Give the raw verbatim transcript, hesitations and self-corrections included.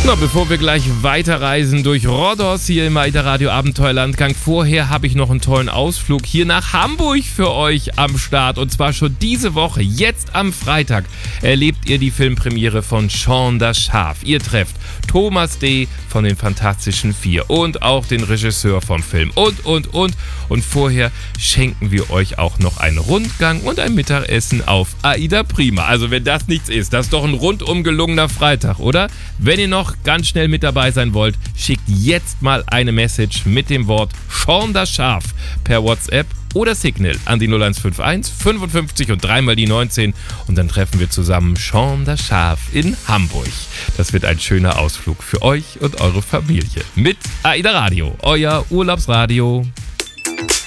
Na, bevor wir gleich weiterreisen durch Rhodos hier im AIDA Radio Abenteuerlandgang, vorher habe ich noch einen tollen Ausflug hier nach Hamburg für euch am Start. Und zwar schon diese Woche, jetzt am Freitag, erlebt ihr die Filmpremiere von Shaun das Schaf. Ihr trefft Thomas D. von den Fantastischen Vier und auch den Regisseur vom Film und, und, und. Und vorher schenken wir euch auch noch einen Rundgang und ein Mittagessen auf AIDA Prima. Also wenn das nichts ist, das ist doch ein rundum gelungener Freitag, oder? Wenn ihr noch ganz schnell mit dabei sein wollt, schickt jetzt mal eine Message mit dem Wort Shaun das Schaf per WhatsApp oder Signal an die null eins fünf eins fünfundfünfzig und dreimal die neunzehn und dann treffen wir zusammen Shaun das Schaf in Hamburg. Das wird ein schöner Ausflug für euch und eure Familie. Mit AIDA Radio, euer Urlaubsradio.